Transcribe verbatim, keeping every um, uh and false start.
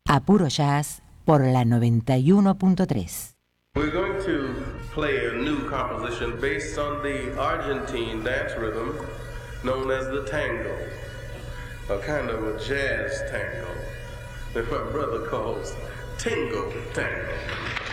a Puro Jazz por la noventa y uno punto tres. We're going to play a new composition based on the Argentine dance rhythm known as the tango, a kind of a jazz tango that my brother calls Tingo Tango.